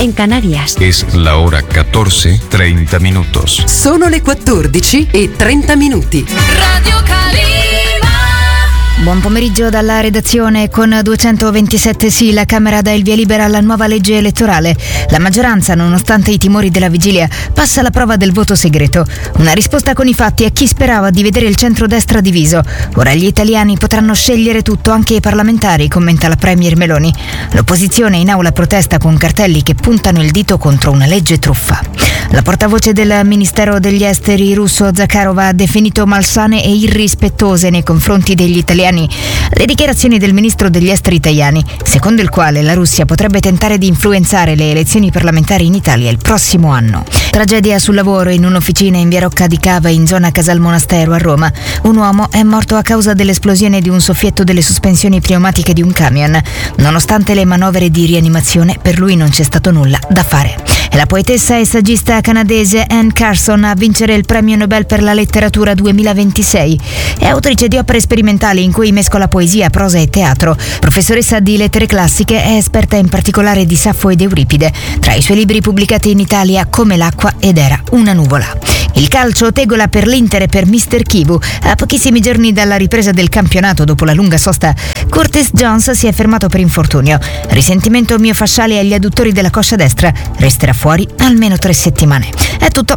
en Canarias. Es la hora 14:30 minutos. Sono le 14:30. Radio Calima. Buon pomeriggio dalla redazione. Con 227 sì, la Camera dà il via libera alla nuova legge elettorale. La maggioranza, nonostante i timori della vigilia, passa la prova del voto segreto. Una risposta con i fatti a chi sperava di vedere il centrodestra diviso. Ora gli italiani potranno scegliere tutto, anche i parlamentari, commenta la premier Meloni. L'opposizione in aula protesta con cartelli che puntano il dito contro una legge truffa. La portavoce del Ministero degli Esteri russo Zakharova ha definito malsane e irrispettose nei confronti degli italiani le dichiarazioni del ministro degli esteri italiani, secondo il quale la Russia potrebbe tentare di influenzare le elezioni parlamentari in Italia il prossimo anno. Tragedia sul lavoro in un'officina in via Rocca di Cava, in zona Casal Monastero a Roma. Un uomo è morto a causa dell'esplosione di un soffietto delle sospensioni pneumatiche di un camion. Nonostante le manovre di rianimazione, per lui non c'è stato nulla da fare. È la poetessa e saggista canadese Anne Carson a vincere il premio Nobel per la letteratura 2026. È autrice di opere sperimentali in cui mescola poesia, prosa e teatro. Professoressa di lettere classiche, è esperta in particolare di Saffo ed Euripide. Tra i suoi libri pubblicati in Italia Come l'acqua ed Era una nuvola. Il calcio, tegola per l'Inter e per Mr. Kivu. A pochissimi giorni dalla ripresa del campionato dopo la lunga sosta, Curtis Jones si è fermato per infortunio. Risentimento miofasciale agli adduttori della coscia destra. Resterà fuori almeno 3 settimane. È tutto.